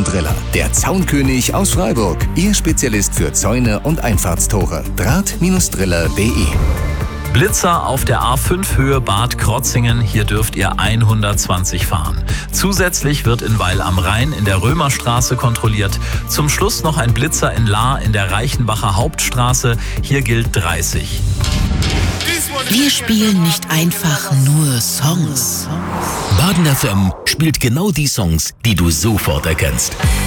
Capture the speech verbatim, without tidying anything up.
Driller. Der Zaunkönig aus Freiburg. Ihr Spezialist für Zäune und Einfahrtstore. Draht Driller punkt de. Blitzer auf der A fünf Höhe Bad Krotzingen. Hier dürft ihr hundertzwanzig fahren. Zusätzlich wird in Weil am Rhein in der Römerstraße kontrolliert. Zum Schluss noch ein Blitzer in Lahr in der Reichenbacher Hauptstraße. Hier gilt dreißig. Wir spielen nicht einfach nur Songs. Baden F M spielt genau die Songs, die du sofort erkennst.